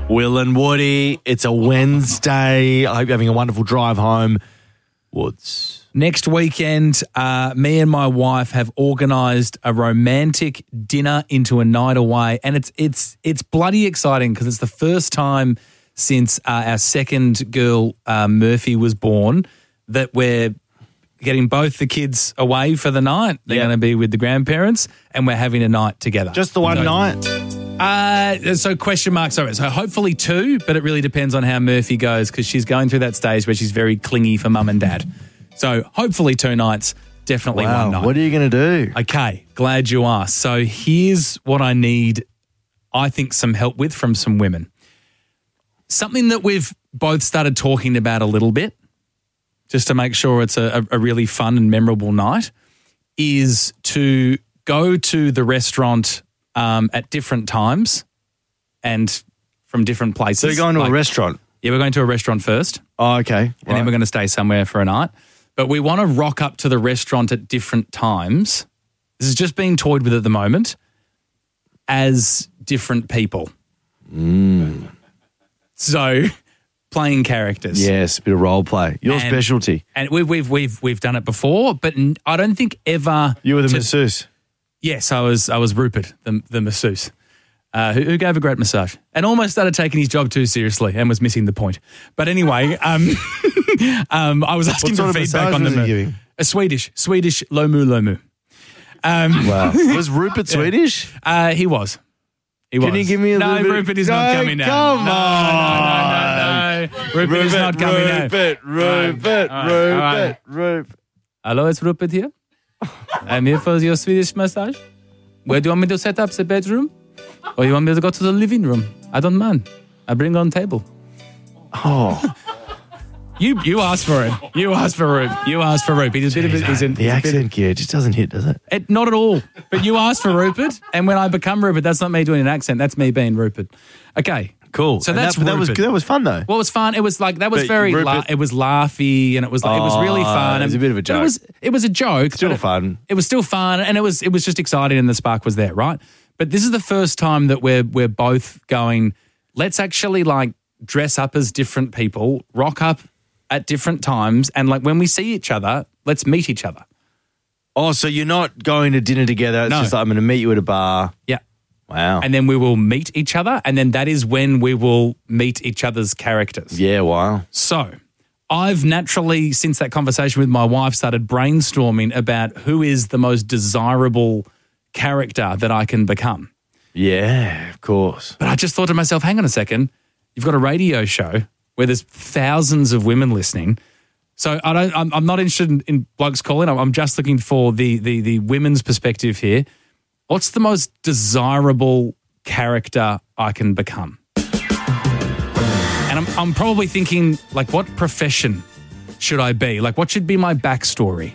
Will and Woody, it's a Wednesday. I hope you're having a wonderful drive home. Woods. Next weekend, me and my wife have organised a romantic dinner into a night away, and it's bloody exciting because it's the first time since our second girl, Murphy, was born that we're getting both the kids away for the night. They're going to be with the grandparents, and we're having a night together. Just the one night? So question mark, sorry. So hopefully 2, but it really depends on how Murphy goes because she's going through that stage where she's very clingy for mum and dad. So hopefully 2 nights, definitely one night. What are you going to do? Okay, glad you asked. So here's what I need, I think, some help with from some women. Something that we've both started talking about a little bit, just to make sure it's a really fun and memorable night, is to go to the restaurant at different times and from different places. So you're going to a restaurant? Yeah, we're going to a restaurant first. Oh, okay. And then we're going to stay somewhere for a night. But we want to rock up to the restaurant at different times. This is just being toyed with at the moment as different people. So playing characters. Yes, a bit of role play. Your specialty. And we've done it before, but I don't think ever. You were the masseuse. Yes, I was Rupert, the masseuse, who gave a great massage and almost started taking his job too seriously and was missing the point. But anyway, I was asking for feedback on the a Swedish Lomu. Wow. Was Rupert Swedish? He was. Can you give me a little bit? No, Rupert is not coming now. Come on. No. Rupert is not coming now. Rupert. Hello, it's Rupert here. I'm here for your Swedish massage. Where do you want me to set up the bedroom? Or you want me to go to the living room? I don't mind. I bring on table. Oh. You asked for it. You asked for Rupert. The accent gear just doesn't hit, does it? Not at all. But you asked for Rupert, and when I become Rupert, that's not me doing an accent. That's me being Rupert. Okay. Cool. So that was fun though. Well, it was fun. It was like that was very it was laughy and it was really fun. It was a bit of a joke. It was a joke. Still fun. It was still fun, and it was just exciting, and the spark was there, right? But this is the first time that we're both going. Let's actually like dress up as different people, rock up at different times, and like when we see each other, let's meet each other. Oh, so you're not going to dinner together? It's just like, I'm going to meet you at a bar. Yeah. Wow. And then we will meet each other, and then that is when we will meet each other's characters. Yeah, wow. So I've naturally, since that conversation with my wife, started brainstorming about who is the most desirable character that I can become. Yeah, of course. But I just thought to myself, hang on a second, you've got a radio show where there's thousands of women listening. So I'm not interested in blokes calling. I'm just looking for the women's perspective here. What's the most desirable character I can become? And I'm probably thinking, like, what profession should I be? Like, what should be my backstory?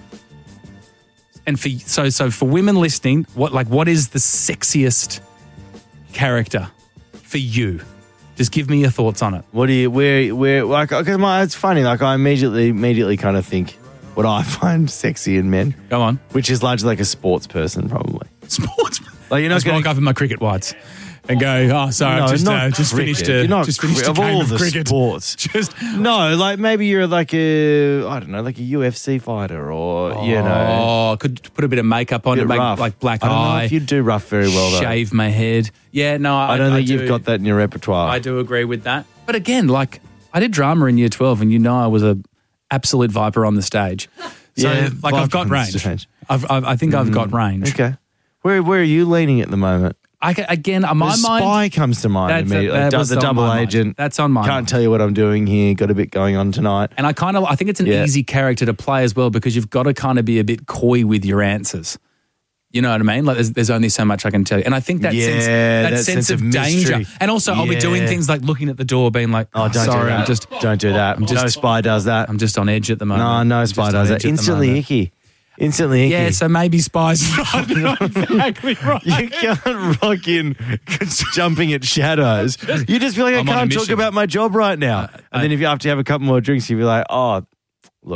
And for women listening, what is the sexiest character for you? Just give me your thoughts on it. Where like, because it's funny, like I immediately kind of think what I find sexy in men. Go on. Which is largely like a sports person, probably. Sports? Like, you're not going to walk up in my cricket whites and go, oh, sorry, I've just finished a game of cricket. Sports. No, like maybe you're like a UFC fighter or, Oh, could put a bit of makeup on it, make like black eye. I don't know if you do rough very well, though. Shave my head. Yeah, no, I don't think you've got that in your repertoire. I do agree with that. But again, like, I did drama in year 12 and I was a absolute viper on the stage. So, like, I've got range. I think I've got range. Okay. Where are you leaning at the moment? My mind. Spy comes to mind immediately. The double agent. That's on my mind. Can't tell you what I'm doing here. Got a bit going on tonight. And I think it's an easy character to play as well because you've got to kind of be a bit coy with your answers. You know what I mean? Like there's only so much I can tell you. And I think that sense of danger. And also I'll be doing things like looking at the door being like, don't do that. No spy does that. I'm just on edge at the moment. No spy does that. Instantly icky. Yeah, so maybe Spy's not exactly right. You can't rock in jumping at shadows. You just feel like I can't talk about my job right now. And then if you have to have a couple more drinks, you'll be like, oh, look,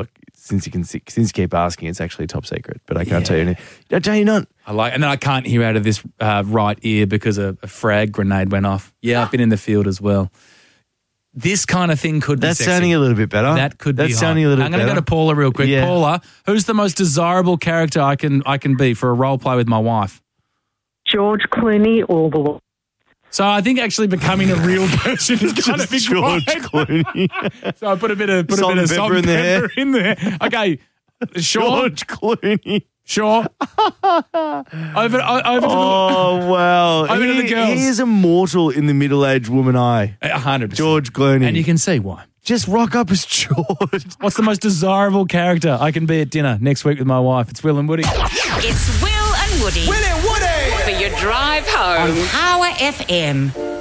since you keep asking, it's actually top secret. But I can't tell you anything. I tell you not. And then I can't hear out of this right ear because a frag grenade went off. Yeah, I've been in the field as well. This kind of thing could be That's sexy. sounding a little bit better. That could be That's hot. sounding a little I'm bit going to better. go to Paula real quick. Yeah. Paula, who's the most desirable character I can be for a role play with my wife? George Clooney all the way. So I think actually becoming a real person is kind of George Clooney. So I put a bit of Salt and salt pepper and in there. pepper in there. Okay, sure, George Clooney. sure. Over to Oh, wow. Over to the girls. He is immortal in the middle-aged woman eye. 100%. George Clooney. And you can see why. Just rock up as George. What's the most desirable character I can be at dinner next week with my wife? It's Will and Woody. It's Will and Woody. Will and Woody. For your drive home. Power FM.